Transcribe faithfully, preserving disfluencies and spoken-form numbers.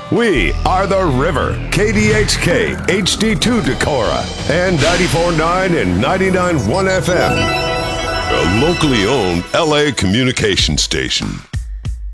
We are The River, K D H K, H D two Decorah, and ninety-four point nine and ninety-nine point one F M. A locally owned L A communication station.